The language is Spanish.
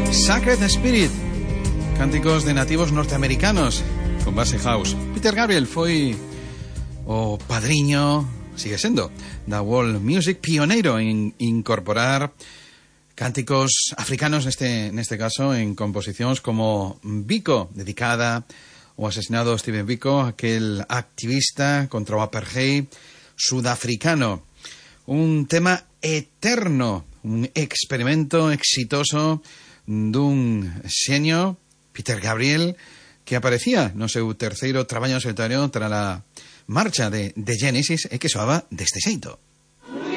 Sacred Spirit, cánticos de nativos norteamericanos con base house. Peter Gabriel foi o padriño, sigue sendo, da world music, pioneiro en incorporar cánticos africanos, neste caso, en composicións como Biko, dedicada ao asesinado Stephen Biko, aquel activista contra o apartheid sudafricano. Un tema eterno, un experimento exitoso dun xenio, Peter Gabriel, que aparecía no seu terceiro traballo en solitario tras a marcha de Genesis e que soaba deste xeito.